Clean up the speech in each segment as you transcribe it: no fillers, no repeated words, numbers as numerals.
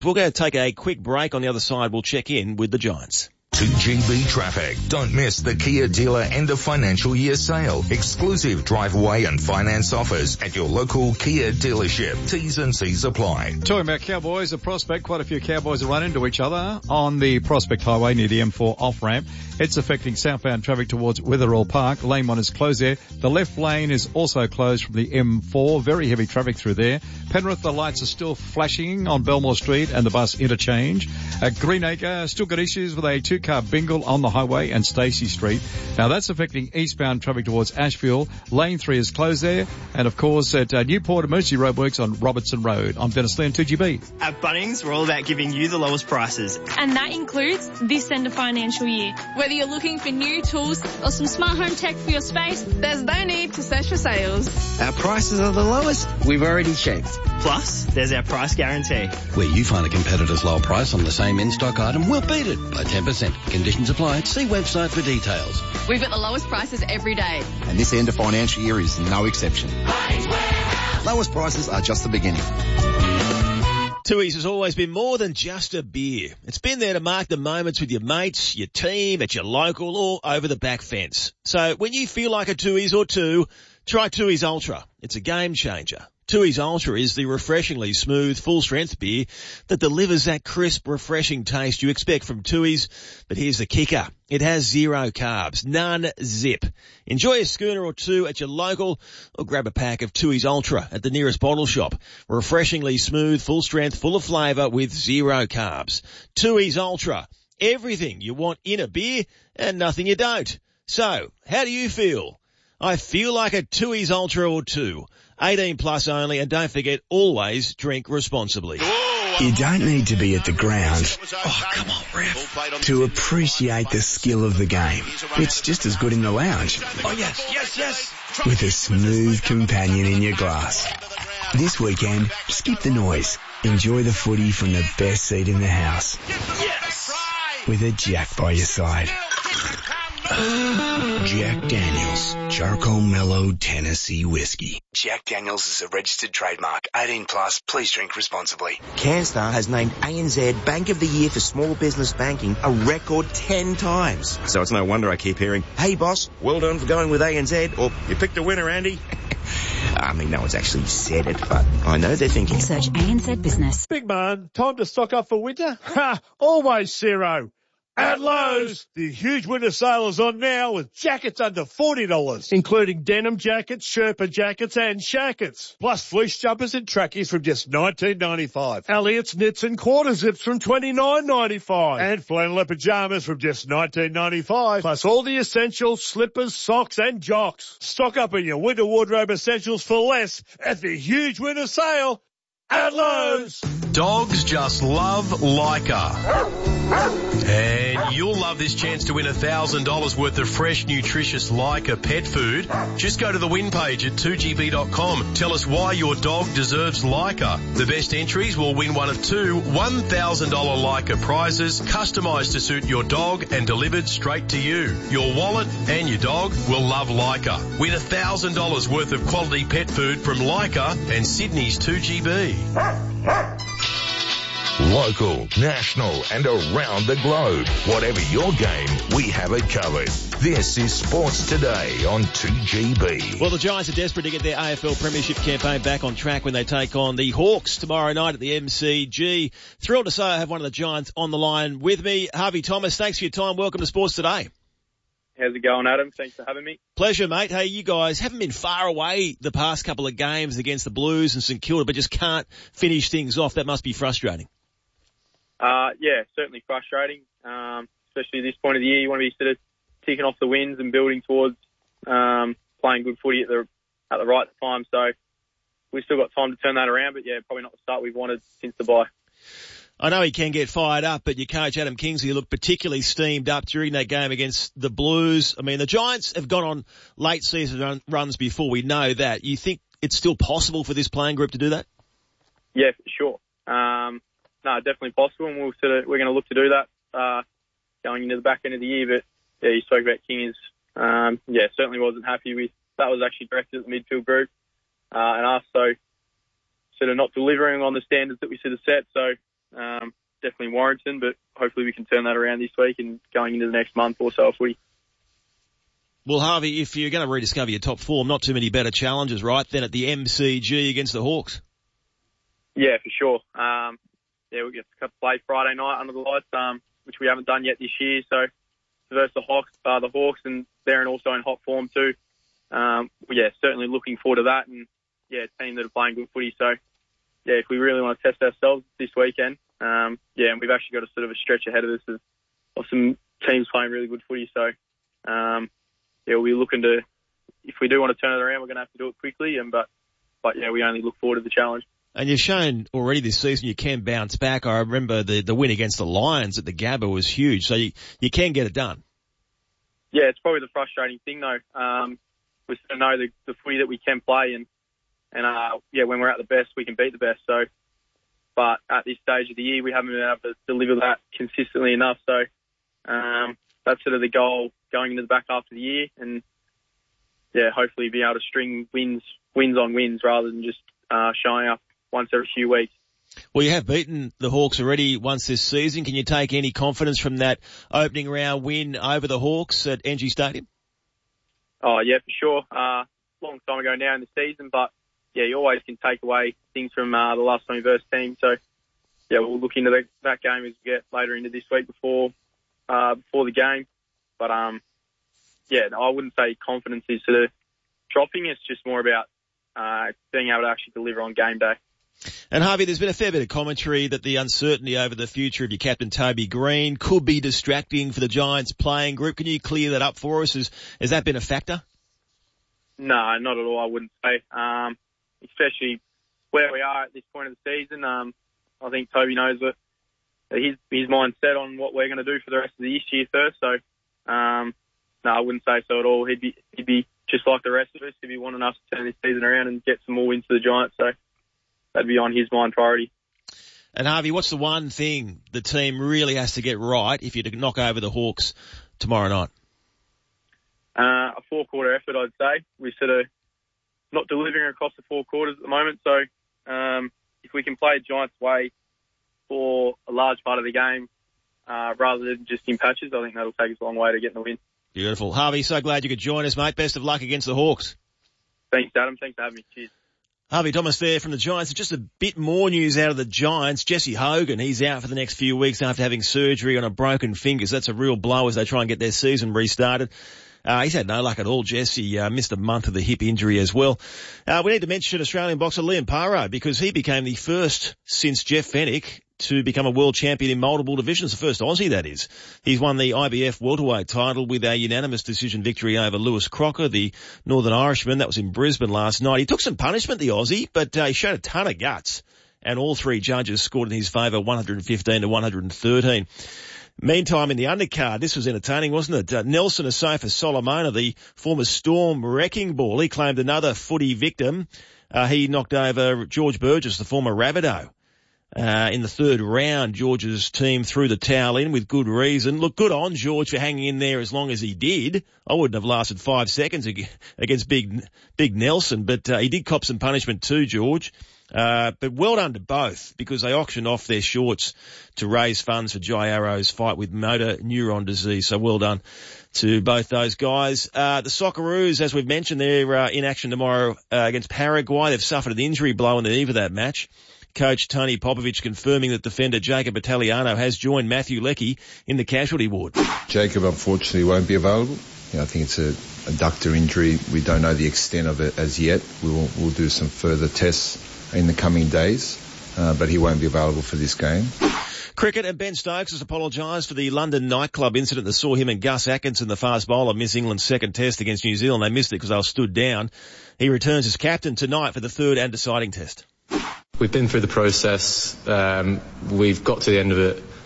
We're going to take a quick break. On the other side, we'll check in with the Giants. 2GB traffic. Don't miss the Kia dealer end of financial year sale. Exclusive drive away and finance offers at your local Kia dealership. T's and C's apply. Talking about Cowboys, a Prospect, quite a few Cowboys have run into each other on the Prospect Highway near the M4 off-ramp. It's affecting southbound traffic towards Witherall Park. Lane 1 is closed there. The left lane is also closed from the M4. Very heavy traffic through there. Penrith, the lights are still flashing on Belmore Street and the bus interchange. At Greenacre, still got issues with a two-car bingle on the highway and Stacey Street. Now that's affecting eastbound traffic towards Ashfield. Lane 3 is closed there. And of course at Newport, emergency roadworks on Robertson Road. I'm Dennis Lee on 2GB. At Bunnings, we're all about giving you the lowest prices. And that includes this end of financial year. Whether you're looking for new tools or some smart home tech for your space, there's no need to search for sales. Our prices are the lowest we've already checked. Plus, there's our price guarantee. Where you find a competitor's low price on the same in-stock item, we'll beat it by 10%. Conditions apply. See website for details. We've got the lowest prices every day. And this end of financial year is no exception. Lowest prices are just the beginning. Tooheys has always been more than just a beer. It's been there to mark the moments with your mates, your team, at your local or over the back fence. So when you feel like a Tooheys or two, try Tooheys Ultra. It's a game changer. Tooheys Ultra is the refreshingly smooth, full-strength beer that delivers that crisp, refreshing taste you expect from Tooheys. But here's the kicker. It has 0 carbs, none zip. Enjoy a schooner or two at your local or grab a pack of Tooheys Ultra at the nearest bottle shop. Refreshingly smooth, full-strength, full of flavour with 0 carbs. Tooheys Ultra. Everything you want in a beer and nothing you don't. So, how do you feel? I feel like a Tooheys Ultra or two. 18 plus only, and don't forget, always drink responsibly. You don't need to be at the ground, to appreciate the skill of the game. It's just as good in the lounge. Oh, yes. With a smooth companion in your glass. This weekend, skip the noise. Enjoy the footy from the best seat in the house. Yes! With a Jack by your side. Jack Daniels, Charcoal Mellow Tennessee Whiskey. Jack Daniels is a registered trademark. 18 plus, please drink responsibly. CanStar has named ANZ Bank of the Year for small business banking a record 10 times. So it's no wonder I keep hearing, hey boss, well done for going with ANZ, or you picked a winner, Andy. I mean, no one's actually said it, but I know they're thinking. Search ANZ Business. Big man, time to stock up for winter? Ha! Always zero. At Lowe's, the huge winter sale is on now with jackets under $40, including denim jackets, Sherpa jackets and shackets, plus fleece jumpers and trackies from just $19.95. Elliott's knits and quarter zips from $29.95. And flannel pajamas from just $19.95. Plus all the essentials, slippers, socks and jocks. Stock up on your winter wardrobe essentials for less at the huge winter sale at Lowe's. Dogs just love Leica. And you'll love this chance to win $1,000 worth of fresh, nutritious Leica pet food. Just go to the win page at 2gb.com. Tell us why your dog deserves Leica. The best entries will win one of two $1,000 Leica prizes, customised to suit your dog and delivered straight to you. Your wallet and your dog will love Leica. Win $1,000 worth of quality pet food from Leica and Sydney's 2GB. Local, national and around the globe. Whatever your game, we have it covered. This is Sports Today on 2GB. Well, the Giants are desperate to get their AFL Premiership campaign back on track when they take on the Hawks tomorrow night at the MCG. Thrilled to say I have one of the Giants on the line with me. Harvey Thomas, thanks for your time. Welcome to Sports Today. How's it going, Adam? Thanks for having me. Pleasure, mate. Hey, you guys haven't been far away the past couple of games against the Blues and St Kilda, but just can't finish things off. That must be frustrating. Yeah, certainly frustrating, especially at this point of the year. You want to be sort of ticking off the wins and building towards playing good footy at the right time. So we've still got time to turn that around, but yeah, probably not the start we've wanted since the bye. I know he can get fired up, but your coach, Adam Kingsley, looked particularly steamed up during that game against the Blues. I mean, the Giants have gone on late season runs before, we know that. You think it's still possible for this playing group to do that? Yeah, for sure. No, definitely possible, and we're going to look to do that going into the back end of the year. But yeah, you spoke about King certainly wasn't happy with that. Was actually directed at the midfield group and us, so sort of not delivering on the standards that we sort of set. So Definitely Warrington, but hopefully we can turn that around this week and going into the next month or so if we. Well, Harvey, if you're going to rediscover your top form, not too many better challenges, right, than at the MCG against the Hawks? Yeah, for sure. We get to play Friday night under the lights, which we haven't done yet this year. So versus the Hawks, and they're also in hot form too. Certainly looking forward to that, and a team that are playing good footy. So if we really want to test ourselves this weekend, and we've actually got a sort of a stretch ahead of us of some teams playing really good footy. So we'll be looking to, if we do want to turn it around, we're going to have to do it quickly. But we only look forward to the challenge. And you've shown already this season you can bounce back. I remember the win against the Lions at the Gabba was huge, so you can get it done. Yeah, it's probably the frustrating thing though. We sort of know the footy that we can play, and when we're at the best, we can beat the best. So, but at this stage of the year, we haven't been able to deliver that consistently enough. So, that's sort of the goal going into the back half of the year, and hopefully be able to string wins on wins rather than just showing up once every few weeks. Well, you have beaten the Hawks already once this season. Can you take any confidence from that opening round win over the Hawks at NG Stadium? Oh, yeah, for sure. Long time ago now in the season, but you always can take away things from the last time you versed team. So, we'll look into that game as we get later into this week before the game. But, I wouldn't say confidence is sort of dropping. It's just more about being able to actually deliver on game day. And Harvey, there's been a fair bit of commentary that the uncertainty over the future of your captain Toby Green could be distracting for the Giants playing group. Can you clear that up for us? Has that been a factor? No, not at all, I wouldn't say. Especially where we are at this point of the season. I think Toby knows that his mind's set on what we're going to do for the rest of this year first. So, no, I wouldn't say so at all. He'd be just like the rest of us. He'd be wanting us to turn this season around and get some more wins for the Giants. So that'd be on his mind priority. And Harvey, what's the one thing the team really has to get right if you're to knock over the Hawks tomorrow night? A four-quarter effort, I'd say. We're sort of not delivering across the four quarters at the moment. So if we can play Giants' way for a large part of the game rather than just in patches, I think that'll take us a long way to getting the win. Beautiful. Harvey, so glad you could join us, mate. Best of luck against the Hawks. Thanks, Adam. Thanks for having me. Cheers. Harvey Thomas there from the Giants. Just a bit more news out of the Giants. Jesse Hogan, he's out for the next few weeks after having surgery on a broken finger. So that's a real blow as they try and get their season restarted. He's had no luck at all, Jesse. Missed a month of the hip injury as well. We need to mention Australian boxer Liam Paro because he became the first since Jeff Fennick to become a world champion in multiple divisions, the first Aussie that is. He's won the IBF welterweight title with a unanimous decision victory over Lewis Crocker, the Northern Irishman. That was in Brisbane last night. He took some punishment, the Aussie, but he showed a ton of guts, and all three judges scored in his favour 115 to 113. Meantime, in the undercard, this was entertaining, wasn't it? Nelson Asofa Solomona, the former Storm wrecking ball, he claimed another footy victim. He knocked over George Burgess, the former Rabbitoh. In the third round, George's team threw the towel in with good reason. Look, good on George for hanging in there as long as he did. I wouldn't have lasted 5 seconds against Big Nelson, but he did cop some punishment too, George. But well done to both because they auctioned off their shorts to raise funds for Jai Arrow's fight with motor neuron disease. So well done to both those guys. The Socceroos, as we've mentioned, they're in action tomorrow against Paraguay. They've suffered an injury blow on the eve of that match. Coach Tony Popovich confirming that defender Jacob Italiano has joined Matthew Leckie in the casualty ward. Jacob unfortunately won't be available. I think it's a adductor injury. We don't know the extent of it as yet. We'll do some further tests in the coming days, but he won't be available for this game. Cricket, and Ben Stokes has apologised for the London nightclub incident that saw him and Gus Atkinson, the fast bowler, miss England's second test against New Zealand. They missed it because they were stood down. He returns as captain tonight for the third and deciding test. We've been through the process. We've got to the end of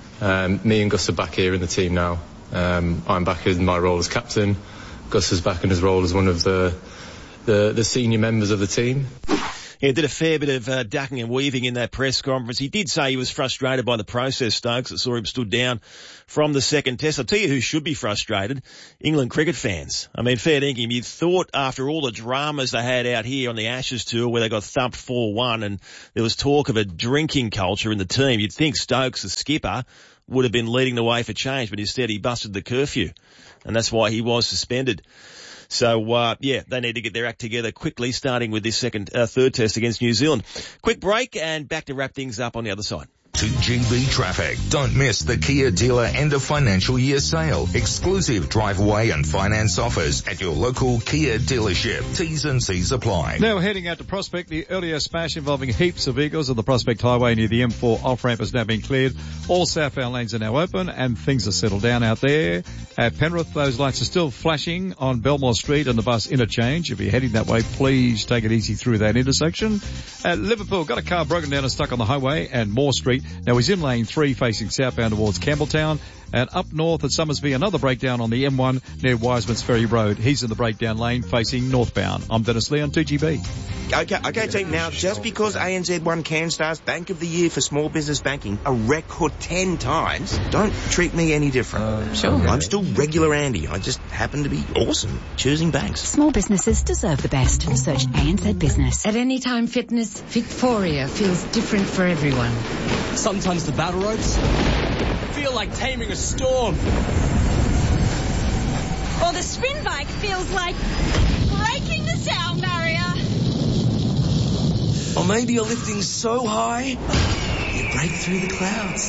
it. Me and Gus are back here in the team now. I'm back in my role as captain. Gus is back in his role as one of the senior members of the team. He did a fair bit of ducking and weaving in that press conference. He did say he was frustrated by the process, Stokes, that saw him stood down from the second test. I'll tell you who should be frustrated, England cricket fans. I mean, fair dinkum, you'd thought after all the dramas they had out here on the Ashes tour where they got thumped 4-1 and there was talk of a drinking culture in the team, you'd think Stokes, the skipper, would have been leading the way for change, but instead he busted the curfew. And that's why he was suspended. So, they need to get their act together quickly, starting with this third test against New Zealand. Quick break and back to wrap things up on the other side. To GB Traffic. Don't miss the Kia dealer end of financial year sale. Exclusive drive away and finance offers at your local Kia dealership. T's and C's apply. Now heading out to Prospect, the earlier smash involving heaps of vehicles on the Prospect Highway near the M4 off-ramp has now been cleared. All southbound lanes are now open and things are settled down out there. At Penrith, those lights are still flashing on Belmore Street and the bus interchange. If you're heading that way, please take it easy through that intersection. At Liverpool, got a car broken down and stuck on the highway and Moore Street. Now he's in lane 3 facing southbound towards Campbelltown. And up north at Summersby, another breakdown on the M1 near Wiseman's Ferry Road. He's in the breakdown lane facing northbound. I'm Dennis Lee on 2GB. Okay, team. Now, just because ANZ won CanStar's Bank of the Year for small business banking a record 10 times, don't treat me any different. Sure. I'm still regular Andy. I just happen to be awesome choosing banks. Small businesses deserve the best. Search ANZ Business. At Anytime Fitness, Victoria feels different for everyone. Sometimes the battle ropes feel like taming a storm. Or the spin bike feels like breaking the sound barrier. Or maybe you're lifting so high, you break through the clouds.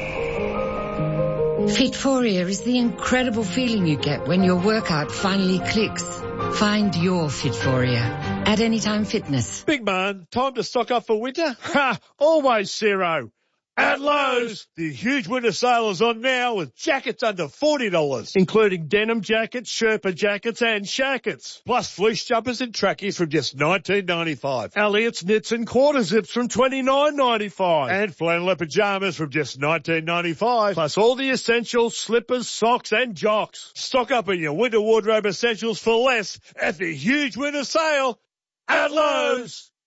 Fitforia is the incredible feeling you get when your workout finally clicks. Find your Fitforia at Anytime Fitness. Big man, time to stock up for winter? Ha! Always zero. At Lowe's, the huge winter sale is on now with jackets under $40, including denim jackets, Sherpa jackets and shackets, plus fleece jumpers and trackies from just $19.95. Elliott's knits and quarter zips from $29.95. And flannel pajamas from just $19.95. Plus all the essentials, slippers, socks and jocks. Stock up on your winter wardrobe essentials for less at the huge winter sale at Lowe's.